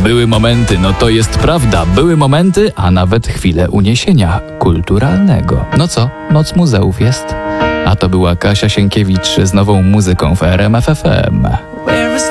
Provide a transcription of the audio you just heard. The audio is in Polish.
Były momenty, no to jest prawda, były momenty, a nawet chwile uniesienia kulturalnego. No co, Noc Muzeów jest? A to była Kasia Sienkiewicz z nową muzyką w RMF FM. Where is